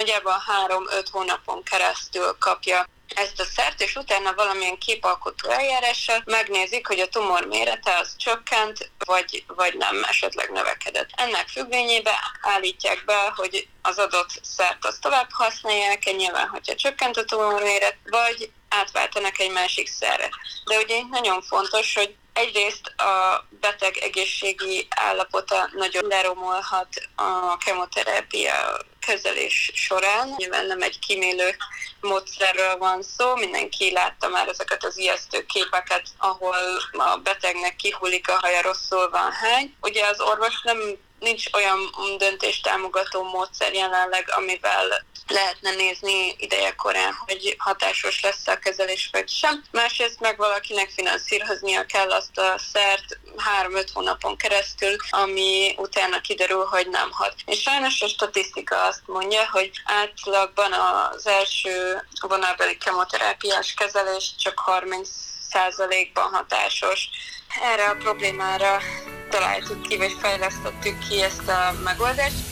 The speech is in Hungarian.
nagyjából 3-5 hónapon keresztül kapja ezt a szert, és utána valamilyen képalkotó eljárással megnézik, hogy a tumor mérete az csökkent, vagy nem, esetleg növekedett. Ennek függvényében állítják be, hogy az adott szert azt tovább használják, nyilván, hogyha csökkent a tumor méret, vagy átváltanak egy másik szerre. De ugye itt nagyon fontos, hogy egyrészt a beteg egészségi állapota nagyon leromolhat a kemoterápia kezelés során. Nyilván nem egy kímélő módszerről van szó, mindenki látta már ezeket az ijesztő képeket, ahol a betegnek kihullik a haja, rosszul van hány. Ugye az orvos nincs olyan döntéstámogató módszer jelenleg, amivel lehetne nézni idejekorán, hogy hatásos lesz a kezelés vagy sem. Másrészt meg valakinek finanszíroznia kell azt a szert 3-5 hónapon keresztül, ami utána kiderül, hogy nem hat. És sajnos a statisztika azt mondja, hogy átlagban az első vonalbeli kemoterápiás kezelés csak 30%-ban hatásos. Erre a problémára találtuk ki, vagy fejlesztettük ki ezt a megoldást.